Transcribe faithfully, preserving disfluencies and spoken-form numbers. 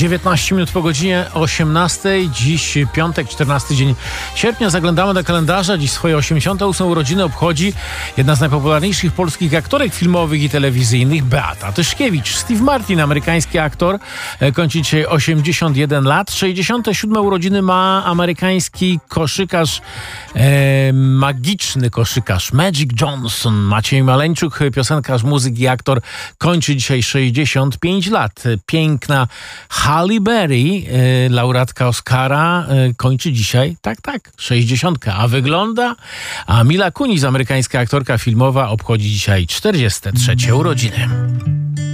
dziewiętnaście minut po godzinie osiemnastej. Dziś piątek, czternasty dzień sierpnia. Zaglądamy do kalendarza. Dziś swoje osiemdziesiąte ósme urodziny obchodzi jedna z najpopularniejszych polskich aktorek filmowych i telewizyjnych, Beata Tyszkiewicz. Steve Martin, amerykański aktor, kończy dzisiaj osiemdziesiąt jeden lat. sześćdziesiąte siódme urodziny ma amerykański koszykarz, e, magiczny koszykarz Magic Johnson. Maciej Maleńczuk, piosenkarz, muzyk i aktor, kończy dzisiaj sześćdziesiąt pięć lat. Piękna Halle Berry, e, laureatka Oscara, e, kończy dzisiaj, tak, tak, sześćdziesiątkę. A wygląda? A Mila Kunis, amerykańska aktorka filmowa, obchodzi dzisiaj czterdzieste trzecie urodziny.